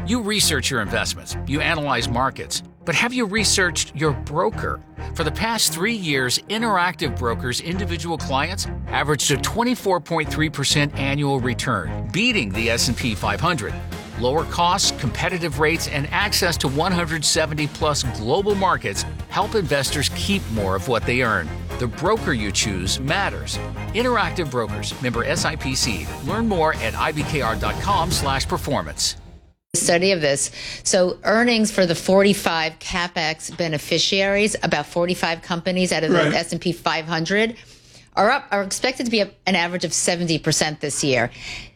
You research your investments, you analyze markets, but have you researched your broker? For the past 3 years, Interactive Brokers' individual clients averaged a 24.3% annual return, beating the S&P 500. Lower costs, competitive rates, and access to 170-plus global markets help investors keep more of what they earn. The broker you choose matters. Interactive Brokers, member SIPC. Learn more at ibkr.com/performance. Study of this. So earnings for the 45 CapEx beneficiaries, about 45 companies out of the S&P 500, are expected to be up an average of 70% this year.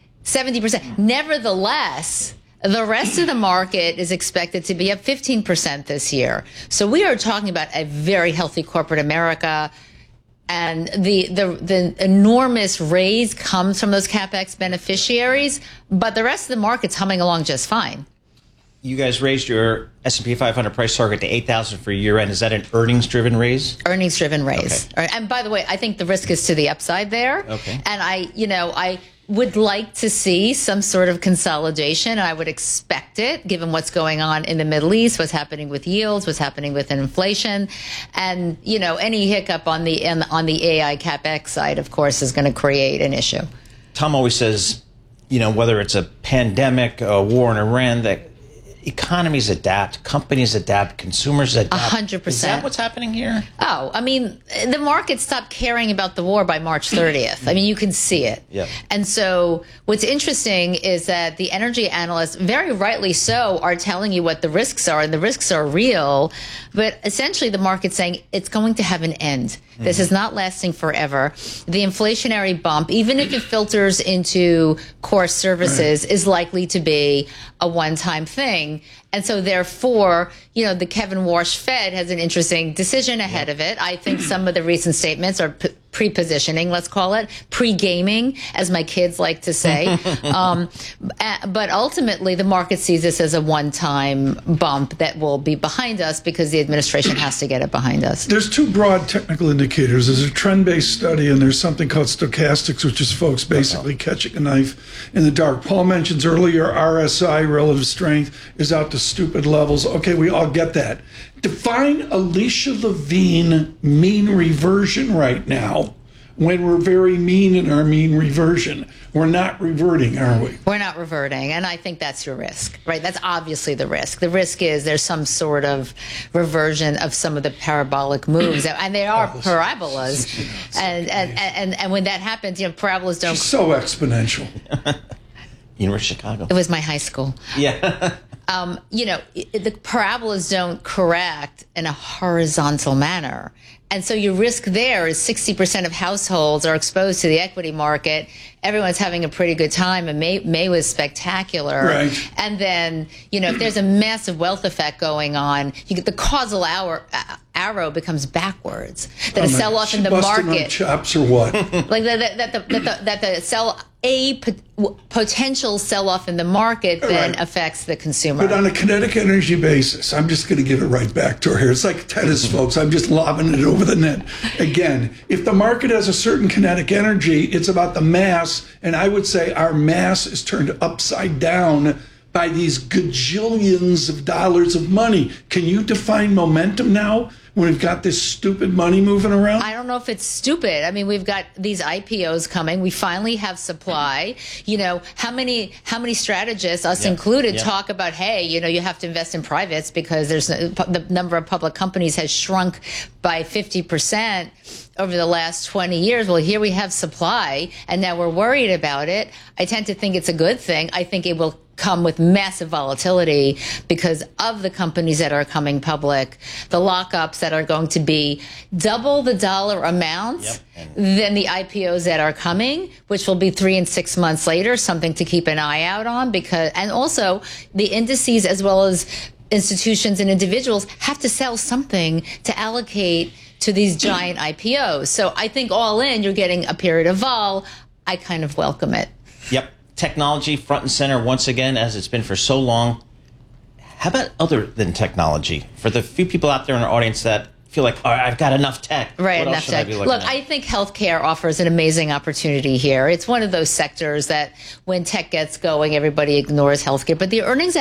70%. Nevertheless, the rest of the market is expected to be up 15% this year. So we are talking about a very healthy corporate America. And the enormous raise comes from those CapEx beneficiaries, but the rest of the market's humming along just fine. You guys raised your S&P 500 price target to 8,000 for year end. Is that an earnings-driven raise? Earnings-driven raise. Okay. And by the way, I think the risk is to the upside there. Okay. And I would like to see some sort of consolidation. I would expect it, given what's going on in the Middle East, what's happening with yields, what's happening with inflation, and any hiccup on the AI CapEx side, of course, is going to create an issue. Tom always says, whether it's a pandemic, a war in Iran, that economies adapt, companies adapt, consumers adapt. 100%. Is that what's happening here? Oh, I mean, the market stopped caring about the war by March 30th. I mean, you can see it. Yeah. And so what's interesting is that the energy analysts, very rightly so, are telling you what the risks are, and the risks are real. But essentially, the market's saying it's going to have an end. This is not lasting forever. The inflationary bump, even if it filters into core services, is likely to be a one-time thing. And so therefore, the Kevin Warsh Fed has an interesting decision ahead of it. I think some of the recent statements are pre-positioning, let's call it, pre-gaming, as my kids like to say. But ultimately, the market sees this as a one-time bump that will be behind us because the administration has to get it behind us. There's two broad technical indicators. There's a trend-based study, and there's something called stochastics, which is folks basically catching a knife in the dark. Paul mentions earlier RSI, relative strength, is out to stupid levels. Okay, we all get that. Define Alicia Levine mean reversion right now when we're very mean in our mean reversion. We're not reverting, are we? We're not reverting, and I think that's your risk, right? That's obviously the risk. The risk is there's some sort of reversion of some of the parabolic moves, and they are parabolas, and when that happens, parabolas don't. She's so exponential. University of Chicago. It was my high school. Yeah. The parabolas don't correct in a horizontal manner. And so your risk there is 60% of households are exposed to the equity market. Everyone's having a pretty good time, and May was spectacular. Right. And then, if there's a massive wealth effect going on, you get the causal arrow becomes backwards. That a sell-off in the market. Chops or what? Like that the potential sell-off in the market then affects the consumer. But on a kinetic energy basis, I'm just going to give it right back to her here. It's like tennis, folks. I'm just lobbing it over the net. Again, if the market has a certain kinetic energy, it's about the mass, and I would say our mass is turned upside down by these gajillions of dollars of money. Can you define momentum now when we've got this stupid money moving around? I don't know if it's stupid. I mean, we've got these IPOs coming. We finally have supply. How many strategists, us included, talk about, hey, you have to invest in privates because the number of public companies has shrunk by 50% over the last 20 years. Well, here we have supply, and now we're worried about it. I tend to think it's a good thing. I think it will come with massive volatility because of the companies that are coming public, the lockups that are going to be double the dollar amounts than the IPOs that are coming, which will be 3 and 6 months later, something to keep an eye out on, and also the indices as well as institutions and individuals have to sell something to allocate to these giant IPOs. So I think all in, you're getting a period of vol. I kind of welcome it. Yep. Technology front and center once again, as it's been for so long. How about other than technology? For the few people out there in our audience that feel like, all right, I've got enough tech. Right, enough tech. Look, I think healthcare offers an amazing opportunity here. It's one of those sectors that when tech gets going, everybody ignores healthcare. But the earnings